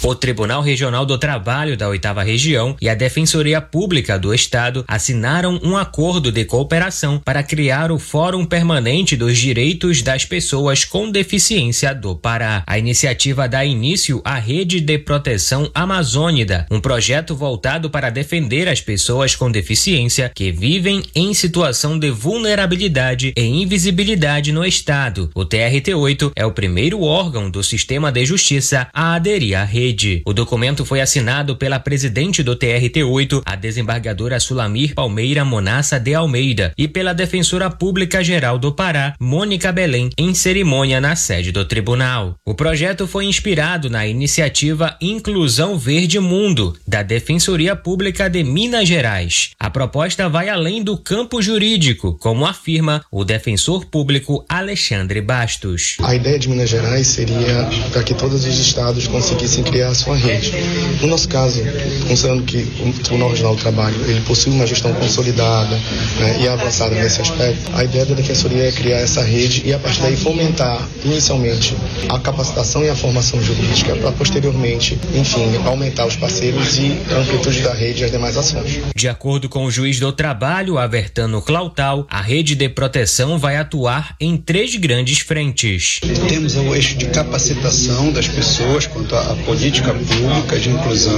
O Tribunal Regional do Trabalho da 8ª Região e a Defensoria Pública do Estado assinaram um acordo de cooperação para criar o Fórum Permanente dos Direitos das Pessoas com Deficiência do Pará. A iniciativa dá início à Rede de Proteção Amazônida, um projeto voltado para defender as pessoas com deficiência que vivem em situação de vulnerabilidade e invisibilidade no Estado. O TRT-8 é o primeiro órgão do sistema de justiça a aderir à rede. O documento foi assinado pela presidente do TRT-8, a desembargadora Sulamir Palmeira Monassa de Almeida, e pela defensora pública geral do Pará, Mônica Belém, em cerimônia na sede do tribunal. O projeto foi inspirado na iniciativa Inclusão Verde Mundo, da Defensoria Pública de Minas Gerais. A proposta vai além do campo jurídico, como afirma o defensor público Alexandre Bastos. A ideia de Minas Gerais seria para que todos os estados conseguissem criar a sua rede. No nosso caso, considerando que o Tribunal Regional do Trabalho ele possui uma gestão consolidada, né, e avançada nesse aspecto, a ideia da Defensoria é criar essa rede e a partir daí fomentar inicialmente a capacitação e a formação jurídica para posteriormente, enfim, aumentar os parceiros e a amplitude da rede e as demais ações. De acordo com o juiz do trabalho, Avertano Clautal, a rede de proteção vai atuar em 3 grandes frentes. Temos o eixo de capacitação das pessoas quanto à política pública de inclusão.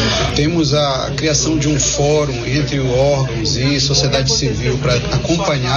Temos a criação de um fórum entre órgãos e sociedade civil para acompanhar